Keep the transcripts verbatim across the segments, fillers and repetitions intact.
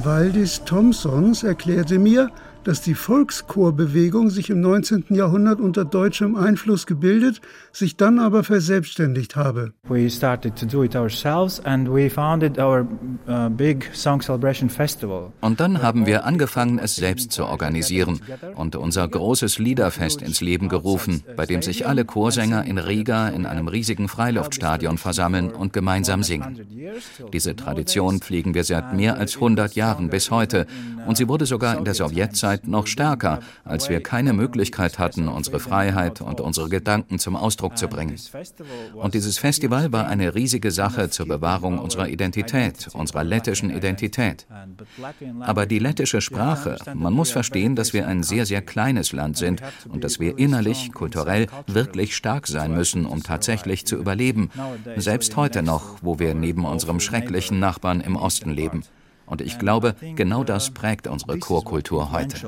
Valdis Thomsons erklärte mir, dass die Volkschorbewegung sich im neunzehnten Jahrhundert unter deutschem Einfluss gebildet, sich dann aber verselbstständigt habe. We started to do it ourselves and we founded our uh, big song celebration festival. Und dann haben wir angefangen, es selbst zu organisieren und unser großes Liederfest ins Leben gerufen, bei dem sich alle Chorsänger in Riga in einem riesigen Freiluftstadion versammeln und gemeinsam singen. Diese Tradition pflegen wir seit mehr als hundert Jahren bis heute und sie wurde sogar in der Sowjetzeit noch stärker, als wir keine Möglichkeit hatten, unsere Freiheit und unsere Gedanken zum Ausdruck zu bringen. Und dieses Festival war eine riesige Sache zur Bewahrung unserer Identität, unserer lettischen Identität. Aber die lettische Sprache, man muss verstehen, dass wir ein sehr, sehr kleines Land sind und dass wir innerlich, kulturell wirklich stark sein müssen, um tatsächlich zu überleben. Selbst heute noch, wo wir neben unserem schrecklichen Nachbarn im Osten leben. Und ich glaube, genau das prägt unsere Chorkultur heute.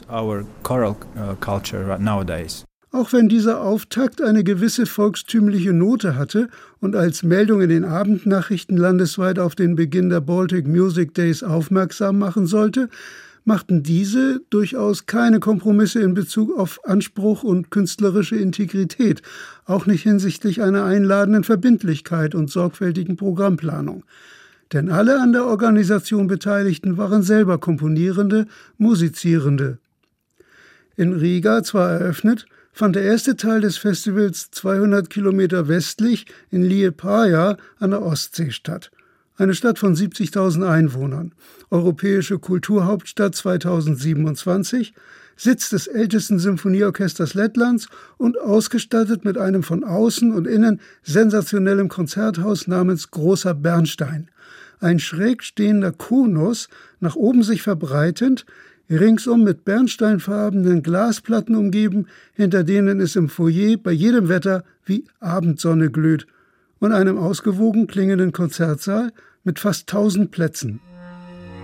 Auch wenn dieser Auftakt eine gewisse volkstümliche Note hatte und als Meldung in den Abendnachrichten landesweit auf den Beginn der Baltic Music Days aufmerksam machen sollte, machten diese durchaus keine Kompromisse in Bezug auf Anspruch und künstlerische Integrität, auch nicht hinsichtlich einer einladenden Verbindlichkeit und sorgfältigen Programmplanung. Denn alle an der Organisation Beteiligten waren selber Komponierende, Musizierende. In Riga zwar eröffnet, fand der erste Teil des Festivals zweihundert Kilometer westlich in Liepaja an der Ostsee statt. Eine Stadt von siebzigtausend Einwohnern, europäische Kulturhauptstadt zweitausendsiebenundzwanzig, Sitz des ältesten Symphonieorchesters Lettlands und ausgestattet mit einem von außen und innen sensationellem Konzerthaus namens Großer Bernstein. Ein schräg stehender Konus, nach oben sich verbreitend, ringsum mit bernsteinfarbenen Glasplatten umgeben, hinter denen es im Foyer bei jedem Wetter wie Abendsonne glüht, und einem ausgewogen klingenden Konzertsaal mit fast tausend Plätzen.